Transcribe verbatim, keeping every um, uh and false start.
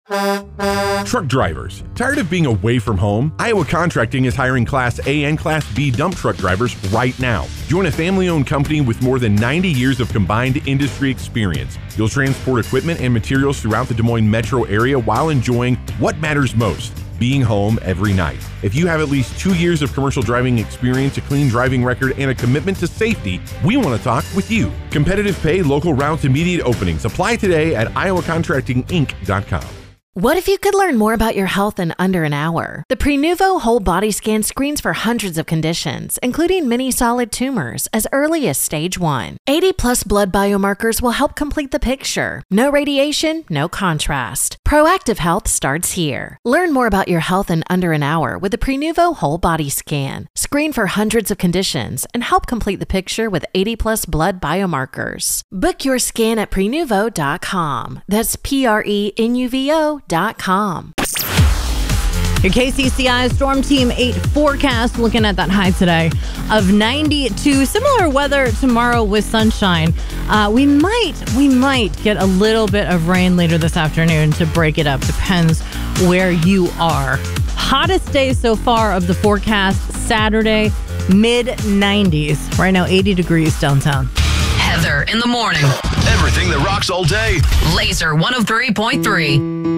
Truck drivers, tired of being away from home? Iowa Contracting is hiring Class A and Class B dump truck drivers right now. Join a family-owned company with more than ninety years of combined industry experience. You'll transport equipment and materials throughout the Des Moines metro area while enjoying what matters most, being home every night. If you have at least two years of commercial driving experience, a clean driving record, and a commitment to safety, we want to talk with you. Competitive pay, local routes, immediate openings. Apply today at iowa contracting inc dot com. What if you could learn more about your health in under an hour? The Prenuvo Whole Body Scan screens for hundreds of conditions, including many solid tumors, as early as stage one. eighty plus blood biomarkers will help complete the picture. No radiation, no contrast. Proactive health starts here. Learn more about your health in under an hour with the Prenuvo Whole Body Scan. Screen for hundreds of conditions and help complete the picture with eighty plus blood biomarkers. Book your scan at prenuvo dot com. That's P R E N U V O dot com. Your K C C I Storm Team eight forecast, looking at that high today of ninety-two. Similar weather tomorrow with sunshine. Uh, we might, we might get a little bit of rain later this afternoon to break it up. Depends where you are. Hottest day so far of the forecast, Saturday, mid nineties. Right now, eighty degrees downtown. Heather in the morning. Everything that rocks all day. Laser one oh three point three.